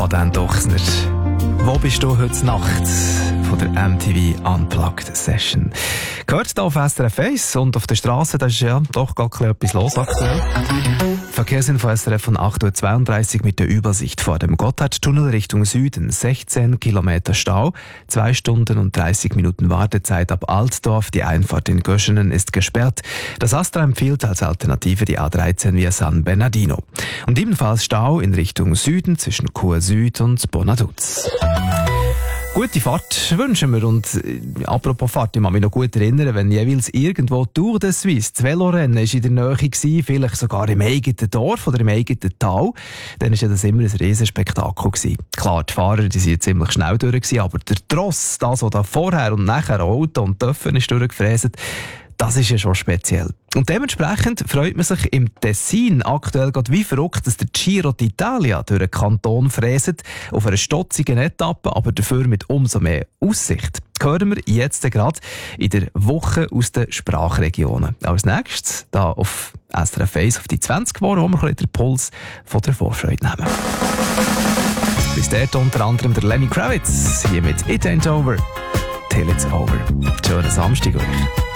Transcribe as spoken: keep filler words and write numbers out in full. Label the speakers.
Speaker 1: Madeleine Dochsner. Wo bist du heute Nacht von der M T V Unplugged Session? Gehört hier auf S R F eins und auf der Straße, da ist ja doch gar etwas los aktuell. Verkehrsinfo S R F von acht Uhr zweiunddreißig mit der Übersicht vor dem Gotthardtunnel Richtung Süden. sechzehn Kilometer Stau, zwei Stunden und dreißig Minuten Wartezeit ab Altdorf. Die Einfahrt in Göschenen ist gesperrt. Das Astra empfiehlt als Alternative die A dreizehn via San Bernardino. Und ebenfalls Stau in Richtung Süden zwischen Chur Süd und Bonaduz. Gute Fahrt wünschen wir. Und äh, apropos Fahrt, ich kann mich noch gut erinnern, wenn jeweils irgendwo Tour de Suisse, das Velorennen ist in der Nähe gewesen, vielleicht sogar im eigenen Dorf oder im eigenen Tal, dann war ja das immer ein Riesenspektakel gewesen. Klar, die Fahrer, die sind ziemlich schnell durch gewesen, aber der Tross, das, was da vorher und nachher Auto und Töpfen ist durchgefräset, das ist ja schon speziell. Und dementsprechend freut man sich im Tessin aktuell gerade wie verrückt, dass der Giro d'Italia durch den Kanton fräset, auf einer stotzigen Etappe, aber dafür mit umso mehr Aussicht. Das hören wir jetzt gerade in der Woche aus den Sprachregionen. Als nächstes, da auf S R F eins auf die zwanzig Wochen, wo wir den Puls von der Vorfreude nehmen. Bis dort unter anderem der Lenny Kravitz, hier mit It Ain't Over, Till It's Over. Schönen Samstag euch.